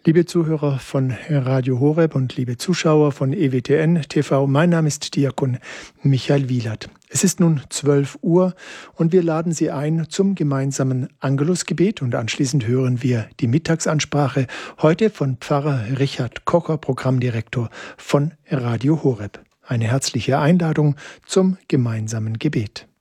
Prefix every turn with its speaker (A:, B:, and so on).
A: Liebe Zuhörer von Radio Horeb und liebe Zuschauer von EWTN TV, mein Name ist Diakon Michael Wielert. Es ist nun 12 Uhr und wir laden Sie ein zum gemeinsamen Angelusgebet und anschließend hören wir die Mittagsansprache heute von Pfarrer Richard Kocher, Programmdirektor von Radio Horeb. Eine herzliche Einladung zum gemeinsamen Gebet.